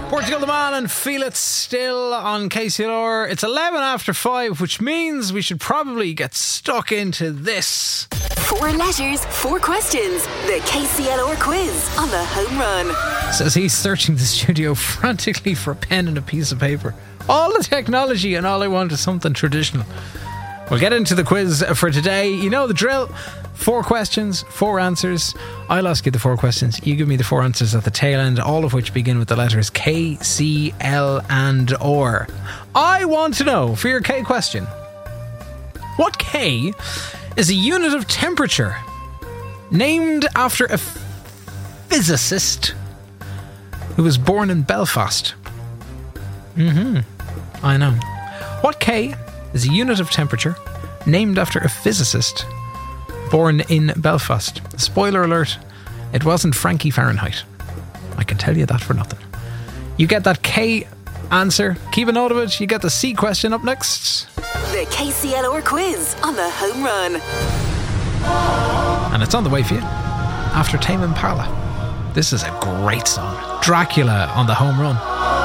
Portugal the Man and Feel It Still on KCLR. It's 11 after 5, which means we should probably get stuck into this. 4 letters, 4 questions. The KCLR quiz on the home run. Says he's searching the studio frantically for a pen and a piece of paper. All the technology, and all I want is something traditional. We'll get into the quiz for today. You know the drill. 4 questions, 4 answers. I'll ask you the 4 questions. You give me the 4 answers at the tail end, all of which begin with the letters K, C, L and or. I want to know, for your K question, what K is a unit of temperature named after a physicist who was born in Belfast? I know. What K is a unit of temperature named after a physicist born in Belfast? Spoiler alert, it wasn't Frankie Fahrenheit. I can tell you that for nothing. You get that K answer, keep a note of it. You get the C question up next. The KCLR quiz on the home run. And it's on the way for you after Tame Impala. This is a great song. Dracula on the home run.